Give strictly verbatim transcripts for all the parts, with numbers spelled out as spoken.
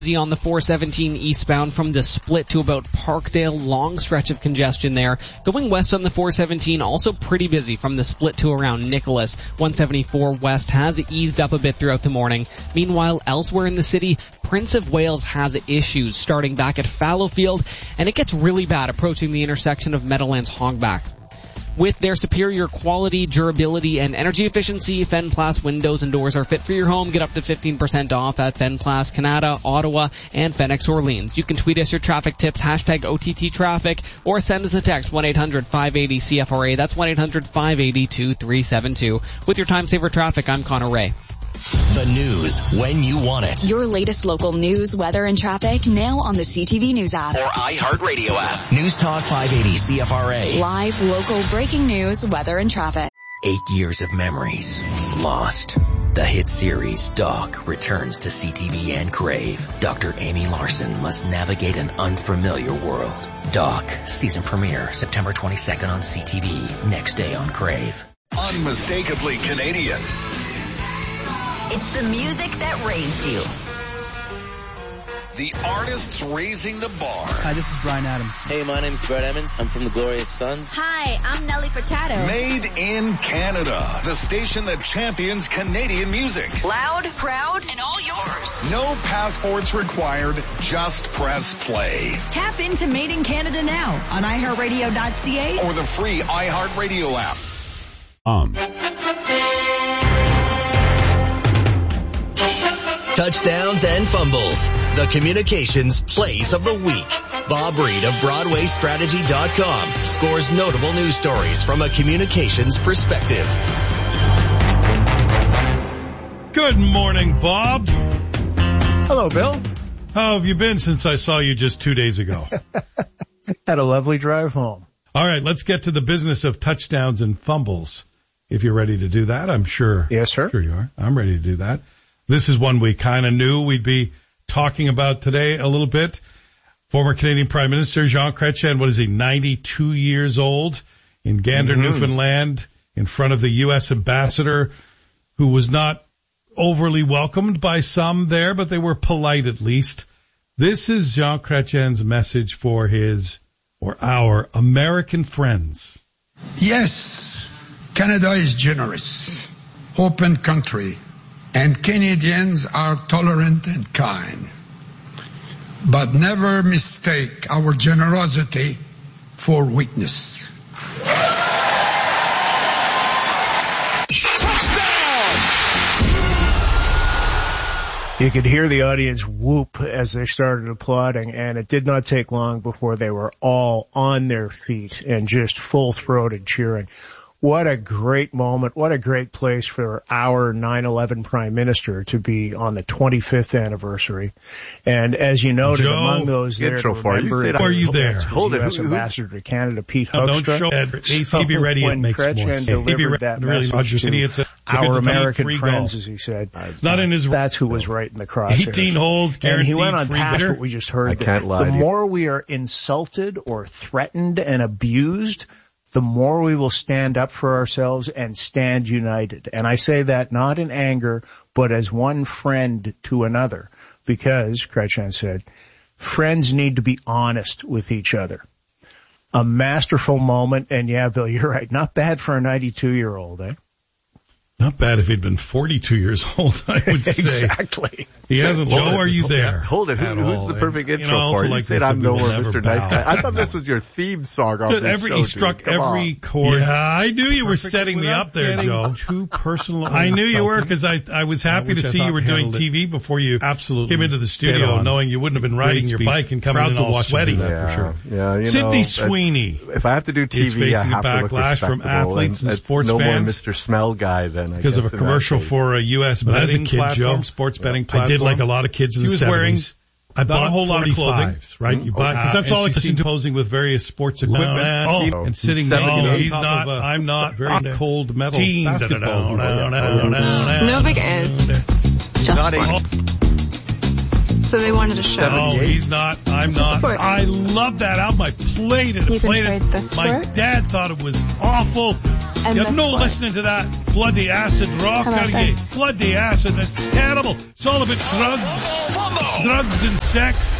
On the four seventeen eastbound from the split to about Parkdale, long stretch of congestion there. Going west on the four seventeen, also pretty busy from the split to around Nicholas. one seventy-four west has eased up a bit throughout the morning. Meanwhile, elsewhere in the city, Prince of Wales has issues starting back at Fallowfield, and it gets really bad approaching the intersection of Meadowlands Hogback. With their superior quality, durability, and energy efficiency, Fenplas windows and doors are fit for your home. Get up to fifteen percent off at Fenplas Canada, Ottawa, and Phoenix Orleans. You can tweet us your traffic tips, hashtag O T T traffic, or send us a text, one eight hundred five eight zero C F R A. That's one eight hundred five eight zero two three seven two. With your Time Saver Traffic, I'm Connor Ray. The news when you want it. Your latest local news, weather, and traffic now on the C T V News app. Or iHeartRadio app. News Talk five eighty C F R A. Live, local, breaking news, weather, and traffic. Eight years of memories lost. The hit series Doc returns to C T V and Crave. Doctor Amy Larson must navigate an unfamiliar world. Doc, season premiere, September twenty-second on C T V. Next day on Crave. Unmistakably Canadian. It's the music that raised you. The artists raising the bar. Hi, this is Bryan Adams. Hey, my name's Brett Emmons. I'm from the Glorious Sons. Hi, I'm Nelly Furtado. Made in Canada. The station that champions Canadian music. Loud, proud, and all yours. No passports required. Just press play. Tap into Made in Canada now on i heart radio dot c a or the free iHeartRadio app. Um. Touchdowns and fumbles. The communications plays of the week. Bob Reed of Broadway Strategy dot com scores notable news stories from a communications perspective. Good morning, Bob. Hello, Bill. How have you been since I saw you just two days ago? Had a lovely drive home. All right, let's get to the business of touchdowns and fumbles. If you're ready to do that, I'm sure. Yes, sir. Sure you are. I'm ready to do that. This is one we kind of knew we'd be talking about today a little bit. Former Canadian Prime Minister Jean Chrétien, what is he, ninety-two years old, in Gander, mm-hmm. Newfoundland, in front of the U S ambassador, who was not overly welcomed by some there, but they were polite at least. This is Jean Chrétien's message for his, or our, American friends. Yes, Canada is generous, open country, and Canadians are tolerant and kind. But never mistake our generosity for weakness. Touchdown! You could hear the audience whoop as they started applauding, and it did not take long before they were all on their feet and just full-throated cheering. What a great moment. What a great place for our nine eleven Prime Minister to be on the twenty-fifth anniversary. And as you noted, Joe, among those there, intro for you. Are you there? Hold it. U S Ambassador to Canada, Pete Hoekstra. Don't show it. Be ready. It makes more sense. Delivered that really message to it's a, our American friends, goal. as he said. It's not in his. That's who was right in the crosshairs. eighteen holes, guaranteed. And he went on free past winner. what we just heard. I can't lie. The more we are insulted or threatened and abused, the more we will stand up for ourselves and stand united. And I say that not in anger, but as one friend to another. Because, Chrétien said, friends need to be honest with each other. A masterful moment, and yeah, Bill, you're right. Not bad for a ninety-two-year-old, eh? Not bad if he'd been forty-two years old, I would say. Exactly. He hasn't. Joe, are you there? Hold it. Who, who's all, the perfect and, intro you know, for? You like said I'm nowhere, Mister bow. Nice Guy. I thought this was your theme song on this every, show, He struck dude. Come every on. chord. Yeah, I knew you were setting me up there, Joe. Too personal. I knew you were because I I was happy to see you were doing T V before you absolutely came into the studio, knowing you wouldn't have been riding your bike and coming in all sweaty. Yeah, for sure. Yeah, you Sydney know, Sweeney. If I have to do T V, I have to look backlash from athletes and, and sports no fans. No more Mister Smell Guy then. Because of a commercial for a U S betting platform, sports betting platform. I did like a lot of kids in the seventies. I bought a whole lot of clothing, right? You buy, because that's all I can see posing with various sports equipment. No, no, oh, and sitting there. No, he's not, I'm not very cold metal basketball. Novik is just So they wanted to show. No, he's not. I'm not. I love that album. I played it. I played it. My dad thought it was awful. And you have no listening to that bloody acid rock. Bloody acid. It's terrible. It's all about drugs. Drugs and sex.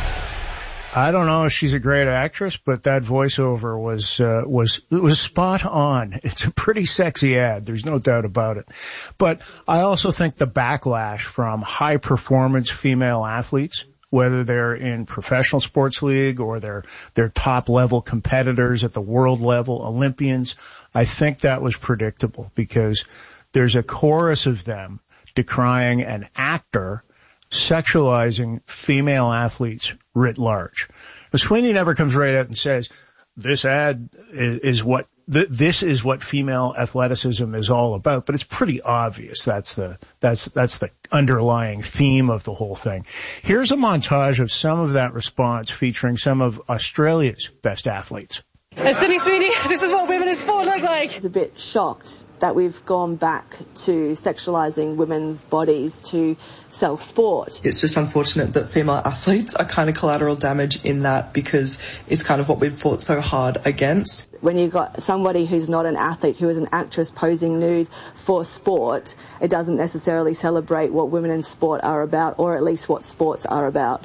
I don't know if she's a great actress, but that voiceover was, uh, was, it was spot on. It's a pretty sexy ad. There's no doubt about it. But I also think the backlash from high performance female athletes, whether they're in professional sports league or they're, they're top level competitors at the world level, Olympians, I think that was predictable because there's a chorus of them decrying an actor sexualizing female athletes writ large. But Sweeney never comes right out and says, this ad is, is what, th- this is what female athleticism is all about. But it's pretty obvious that's the, that's, that's the underlying theme of the whole thing. Here's a montage of some of that response featuring some of Australia's best athletes. As Sydney Sweeney, this is what women in sport look like. I was a bit shocked that we've gone back to sexualising women's bodies to sell sport. It's just unfortunate that female athletes are kind of collateral damage in that because it's kind of what we've fought so hard against. When you've got somebody who's not an athlete, who is an actress posing nude for sport, it doesn't necessarily celebrate what women in sport are about, or at least what sports are about.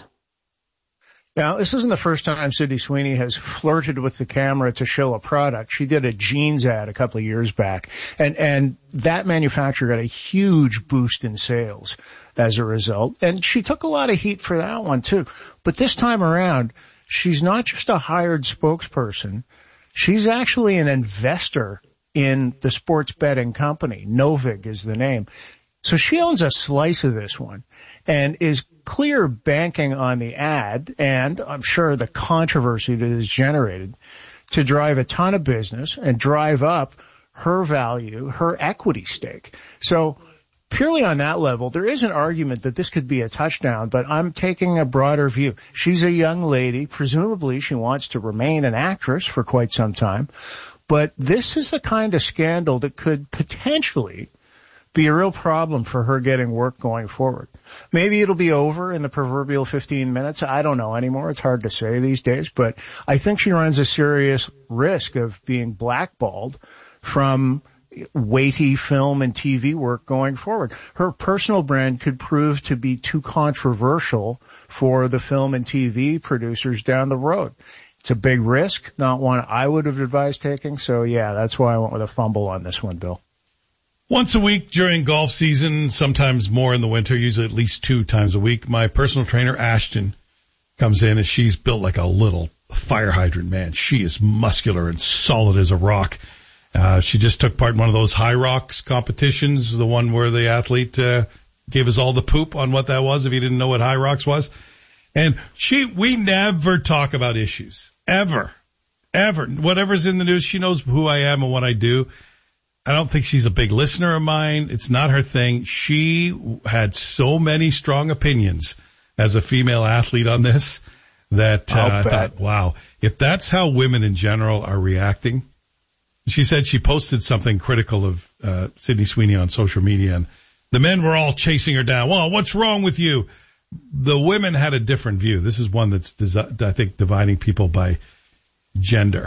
Now, this isn't the first time Sydney Sweeney has flirted with the camera to show a product. She did a jeans ad a couple of years back, and, and that manufacturer got a huge boost in sales as a result. And she took a lot of heat for that one, too. But this time around, she's not just a hired spokesperson. She's actually an investor in the sports betting company. Novig is the name. So she owns a slice of this one and is clear banking on the ad and I'm sure the controversy that is generated to drive a ton of business and drive up her value, her equity stake. So purely on that level, there is an argument that this could be a touchdown, but I'm taking a broader view. She's a young lady. Presumably she wants to remain an actress for quite some time. But this is the kind of scandal that could potentially be a real problem for her getting work going forward. Maybe it'll be over in the proverbial fifteen minutes. I don't know anymore. It's hard to say these days, but I think she runs a serious risk of being blackballed from weighty film and T V work going forward. Her personal brand could prove to be too controversial for the film and T V producers down the road. It's a big risk, not one I would have advised taking. So yeah, that's why I went with a fumble on this one, Bill. Once a week during golf season, sometimes more in the winter, usually at least two times a week, my personal trainer, Ashton, comes in and she's built like a little fire hydrant, man. She is muscular and solid as a rock. Uh, she just took part in one of those High Rocks competitions, the one where the athlete uh, gave us all the poop on what that was, if you didn't know what High Rocks was. And she, we never talk about issues. Ever. Ever. Whatever's in the news, she knows who I am and what I do. I don't think she's a big listener of mine. It's not her thing. She had so many strong opinions as a female athlete on this that uh, I thought, wow, if that's how women in general are reacting. She said she posted something critical of uh, Sydney Sweeney on social media, and the men were all chasing her down. Well, what's wrong with you? The women had a different view. This is one that's, desi- I think, dividing people by gender.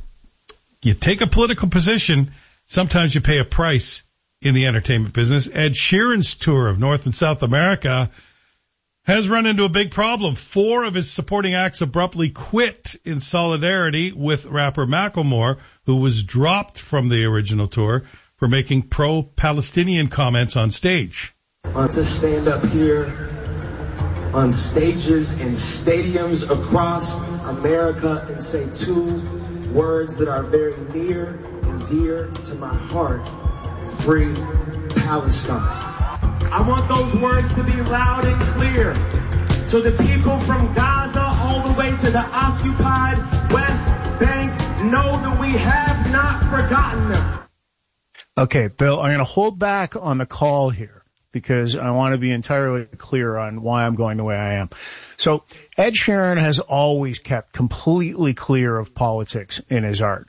You take a political position, sometimes you pay a price in the entertainment business. Ed Sheeran's tour of North and South America has run into a big problem. Four of his supporting acts abruptly quit in solidarity with rapper Macklemore, who was dropped from the original tour for making pro-Palestinian comments on stage. I want to stand up here on stages and stadiums across America and say two words that are very near and dear to my heart: free Palestine. I want those words to be loud and clear so the people from Gaza all the way to the occupied West Bank know that we have not forgotten them. Okay, Bill, I'm going to hold back on the call here because I want to be entirely clear on why I'm going the way I am. So Ed Sheeran has always kept completely clear of politics in his art.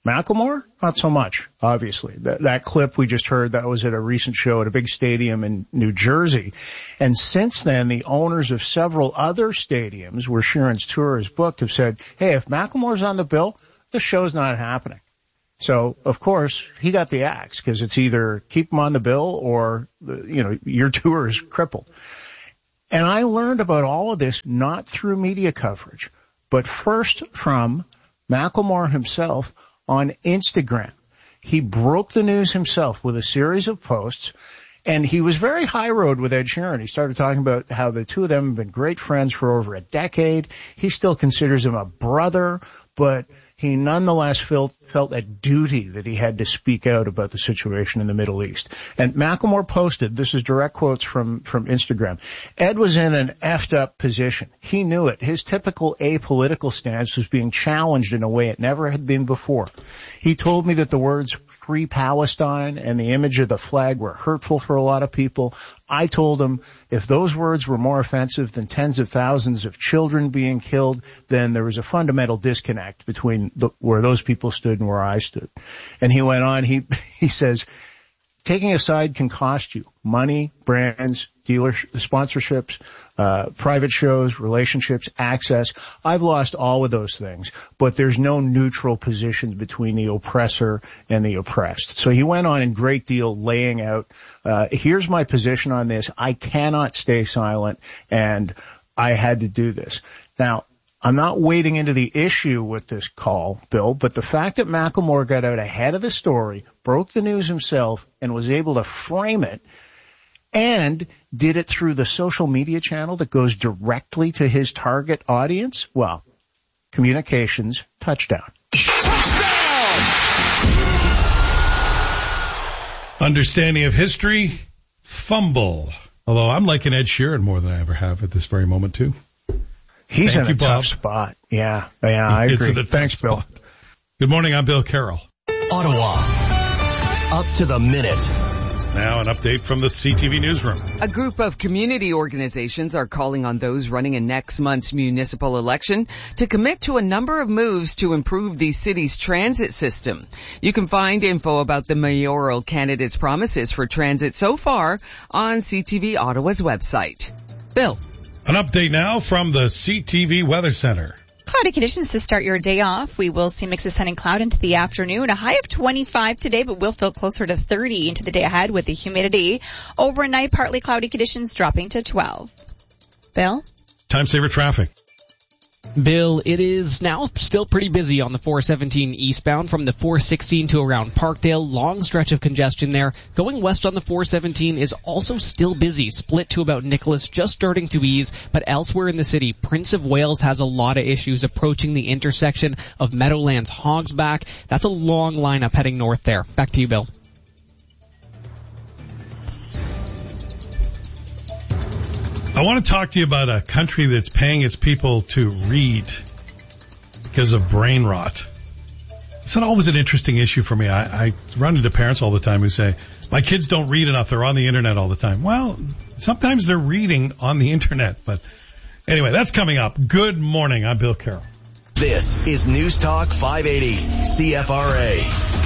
Macklemore? Not so much, obviously. That, that clip we just heard, that was at a recent show at a big stadium in New Jersey. And since then, the owners of several other stadiums where Sheeran's tour is booked have said, hey, if Macklemore's on the bill, the show's not happening. So, of course, he got the axe because it's either keep him on the bill or, you know, your tour is crippled. And I learned about all of this not through media coverage, but first from Macklemore himself on Instagram. He broke the news himself with a series of posts, and he was very high road with Ed Sheeran. He started talking about how the two of them have been great friends for over a decade. He still considers him a brother, but he nonetheless felt, felt a duty that he had to speak out about the situation in the Middle East. And Macklemore posted, this is direct quotes from, from Instagram, Ed was in an effed up position. He knew it. His typical apolitical stance was being challenged in a way it never had been before. He told me that the words Free Palestine and the image of the flag were hurtful for a lot of people. I told him if those words were more offensive than tens of thousands of children being killed, then there was a fundamental disconnect between the, where those people stood and where I stood. And he went on, he, he says, taking a side can cost you money, brands, dealer sponsorships, uh, private shows, relationships, access. I've lost all of those things, but there's no neutral position between the oppressor and the oppressed. So he went on in great deal laying out, uh, here's my position on this. I cannot stay silent, and I had to do this. Now, I'm not wading into the issue with this call, Bill, but the fact that Macklemore got out ahead of the story, broke the news himself, and was able to frame it, and did it through the social media channel that goes directly to his target audience, well, communications, touchdown. Touchdown! Understanding of history, fumble. Although I'm liking Ed Sheeran more than I ever have at this very moment, too. He's Thank in you, a tough Bob. spot. Yeah, yeah, I agree. Thanks, Bill. Spot. Good morning, I'm Bill Carroll. Ottawa, up to the minute. Now an update from the C T V newsroom. A group of community organizations are calling on those running in next month's municipal election to commit to a number of moves to improve the city's transit system. You can find info about the mayoral candidates' promises for transit so far on C T V Ottawa's website. Bill. An update now from the C T V Weather Center. Cloudy conditions to start your day off. We will see mixes sun and cloud into the afternoon. A high of twenty-five today, but we'll feel closer to thirty into the day ahead with the humidity. Overnight, partly cloudy conditions dropping to twelve. Bill? Time saver traffic. Bill, it is now still pretty busy on the four seventeen eastbound from the four sixteen to around Parkdale. Long stretch of congestion there. Going west on the four seventeen is also still busy, split to about Nicholas, just starting to ease. But elsewhere in the city, Prince of Wales has a lot of issues approaching the intersection of Meadowlands Hogsback. That's a long lineup heading north there. Back to you, Bill. I want to talk to you about a country that's paying its people to read because of brain rot. It's not always an interesting issue for me. I, I run into parents all the time who say, my kids don't read enough. They're on the internet all the time. Well, sometimes they're reading on the internet. But anyway, that's coming up. Good morning. I'm Bill Carroll. This is News Talk five eighty C F R A.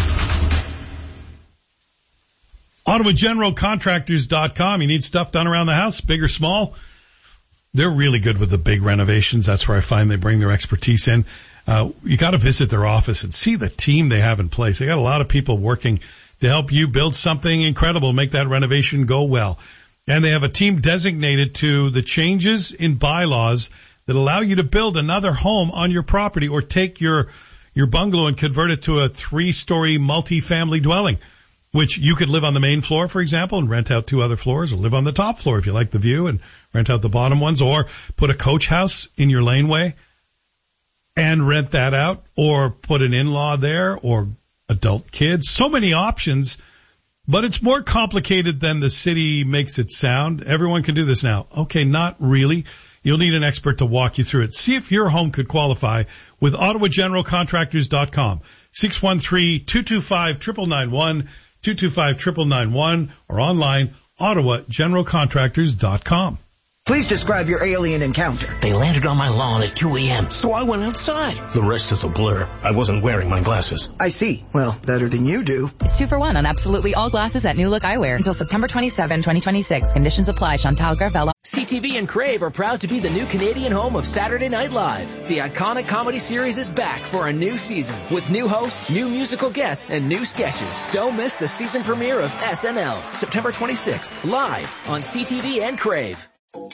Ottawa General Contractors dot com. You need stuff done around the house, big or small. They're really good with the big renovations. That's where I find they bring their expertise in. Uh, you got to visit their office and see the team they have in place. They got a lot of people working to help you build something incredible, make that renovation go well. And they have a team designated to the changes in bylaws that allow you to build another home on your property or take your your bungalow and convert it to a three-story multi-family dwelling, which you could live on the main floor, for example, and rent out two other floors, or live on the top floor if you like the view and rent out the bottom ones, or put a coach house in your laneway and rent that out, or put an in-law there, or adult kids. So many options, but it's more complicated than the city makes it sound. Everyone can do this now. Okay, not really. You'll need an expert to walk you through it. See if your home could qualify with Ottawa General Contractors dot com. six one three, two two five, nine nine nine one. two two five, nine nine nine one, or online, Ottawa General Contractors dot com. Please describe your alien encounter. They landed on my lawn at two a.m., so I went outside. The rest is a blur. I wasn't wearing my glasses. I see. Well, better than you do. It's two for one on absolutely all glasses at New Look Eyewear until September twenty-seventh, twenty twenty-six. Conditions apply. Chantal Garvella. C T V and Crave are proud to be the new Canadian home of Saturday Night Live. The iconic comedy series is back for a new season with new hosts, new musical guests, and new sketches. Don't miss the season premiere of S N L, September twenty-sixth, live on C T V and Crave.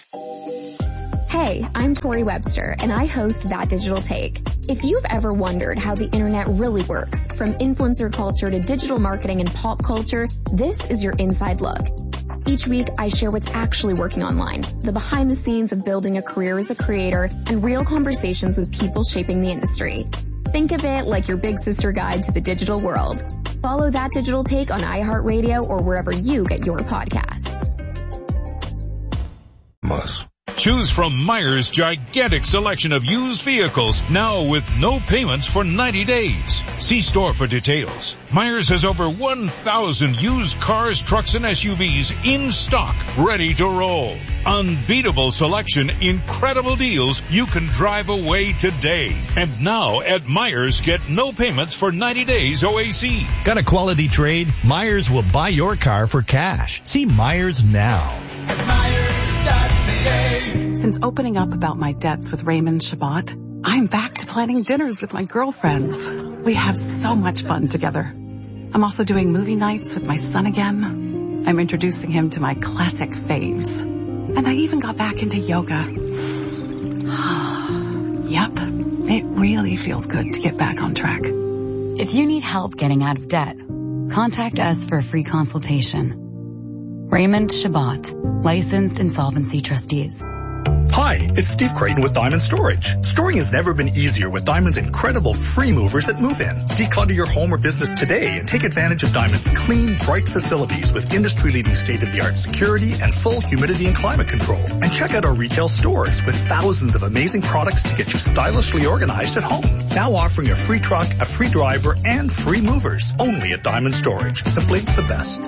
Hey, I'm Tori Webster, and I host That Digital Take. If you've ever wondered how the internet really works, from influencer culture to digital marketing and pop culture, this is your inside look. Each week, I share what's actually working online, the behind the scenes of building a career as a creator, and real conversations with people shaping the industry. Think of it like your big sister guide to the digital world. Follow That Digital Take on iHeartRadio or wherever you get your podcasts. Must. Choose from Myers' gigantic selection of used vehicles, now with no payments for ninety days. See store for details. Myers has over one thousand used cars, trucks, and S U Vs in stock, ready to roll. Unbeatable selection, incredible deals. You can drive away today. And now at Myers, get no payments for ninety days O A C. Got a quality trade? Myers will buy your car for cash. See Myers now. Since opening up about my debts with Raymond Shabbat, I'm back to planning dinners with my girlfriends. We have so much fun together. I'm also doing movie nights with my son again. I'm introducing him to my classic faves. And I even got back into yoga. Yep, it really feels good to get back on track. If you need help getting out of debt, contact us for a free consultation. Raymond Shabbat, licensed insolvency trustees. Hi, it's Steve Creighton with Diamond Storage. Storing has never been easier with Diamond's incredible free movers that move in. Declutter your home or business today and take advantage of Diamond's clean, bright facilities with industry-leading state-of-the-art security and full humidity and climate control. And check out our retail stores with thousands of amazing products to get you stylishly organized at home. Now offering a free truck, a free driver, and free movers. Only at Diamond Storage. Simply the best.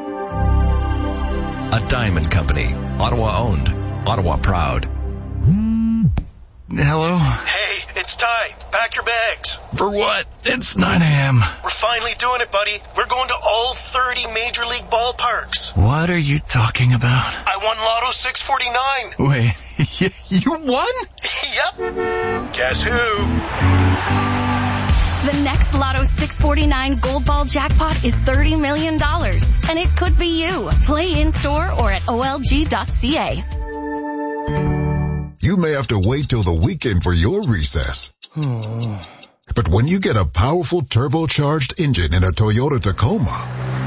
A Diamond Company. Ottawa owned. Ottawa proud. Hello? Hey, it's Ty. Pack your bags. For what? It's nine a.m. We're finally doing it, buddy. We're going to all thirty Major League ballparks. What are you talking about? I won Lotto six forty-nine. Wait, you won? Yep. Guess who? The next Lotto six forty-nine Gold Ball jackpot is thirty million dollars. And it could be you. Play in-store or at O L G dot C A. You may have to wait till the weekend for your recess. But when you get a powerful turbocharged engine in a Toyota Tacoma,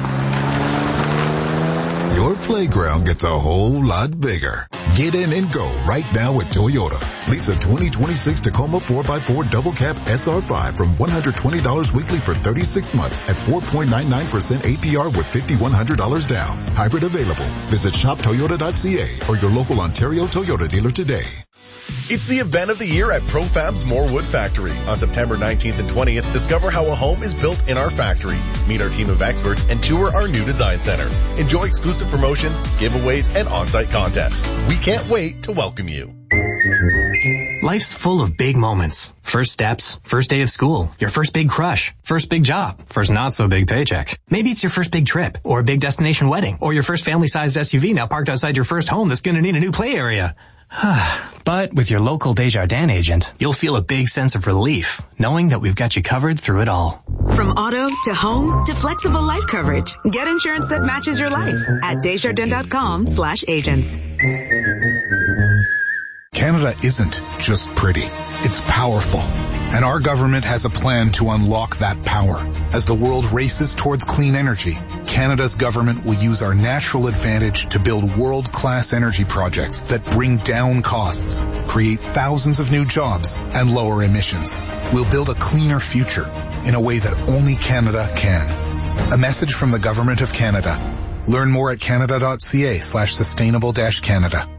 your playground gets a whole lot bigger. Get in and go right now with Toyota. Lease a twenty twenty-six Tacoma four by four Double Cab S R five from one hundred twenty dollars weekly for thirty-six months at four point nine nine percent A P R with five thousand one hundred dollars down. Hybrid available. Visit shop toyota dot c a or your local Ontario Toyota dealer today. It's the event of the year at Profab's More Wood Factory. On September nineteenth and twentieth, discover how a home is built in our factory. Meet our team of experts and tour our new design center. Enjoy exclusive promotions, giveaways, and on-site contests. We can't wait to welcome you. Life's full of big moments. First steps, first day of school, your first big crush, first big job, first not so big paycheck. Maybe it's your first big trip, or a big destination wedding, or your first family-sized S U V now parked outside your first home that's gonna need a new play area. But with your local Desjardins agent, you'll feel a big sense of relief, knowing that we've got you covered through it all. From auto to home to flexible life coverage, get insurance that matches your life at Desjardins dot com slash agents. Canada isn't just pretty. It's powerful. And our government has a plan to unlock that power. As the world races towards clean energy, Canada's government will use our natural advantage to build world-class energy projects that bring down costs, create thousands of new jobs, and lower emissions. We'll build a cleaner future in a way that only Canada can. A message from the Government of Canada. Learn more at canada dot c a slash sustainable dash Canada.